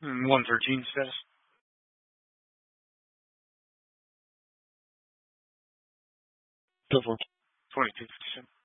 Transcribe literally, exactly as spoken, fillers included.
Mm, one thirteen status. Go for it. twenty-two fifty-seven.